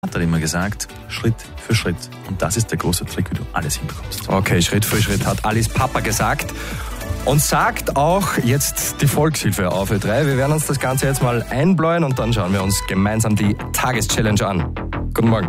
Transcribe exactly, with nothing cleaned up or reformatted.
Hat er immer gesagt, Schritt für Schritt. Und das ist der große Trick, wie du alles hinbekommst. Okay, Schritt für Schritt hat Alice Papa gesagt. Und sagt auch jetzt die Volkshilfe auf Ö drei. Wir werden uns das Ganze jetzt mal einbläuen und dann schauen wir uns gemeinsam die Tageschallenge an. Guten Morgen.